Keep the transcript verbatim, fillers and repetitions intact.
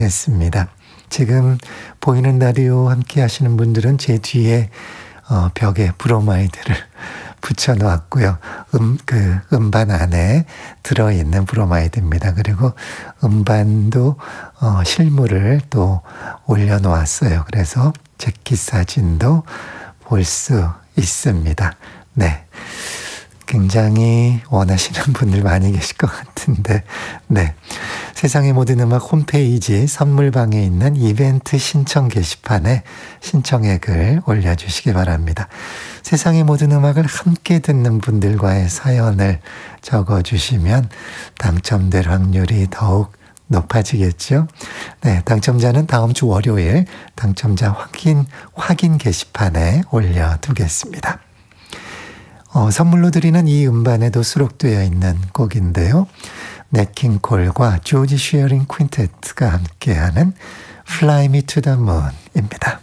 했습니다. 지금 보이는 라디오 함께 하시는 분들은 제 뒤에 어, 벽에 브로마이드를 붙여 놓았고요. 음, 그 음반 안에 들어있는 브로마이드입니다. 그리고 음반도 어, 실물을 또 올려놓았어요. 그래서 재킷 사진도 볼 수 있습니다. 네. 굉장히 원하시는 분들 많이 계실 것 같은데, 네. 세상의 모든 음악 홈페이지 선물방에 있는 이벤트 신청 게시판에 신청의 글 올려주시기 바랍니다. 세상의 모든 음악을 함께 듣는 분들과의 사연을 적어주시면 당첨될 확률이 더욱 높아지겠죠. 네, 당첨자는 다음 주 월요일 당첨자 확인, 확인 게시판에 올려두겠습니다. 어, 선물로 드리는 이 음반에도 수록되어 있는 곡인데요. 넷 킹 콜과 조지 쉐어링 퀸테트가 함께하는 Fly Me to the Moon입니다.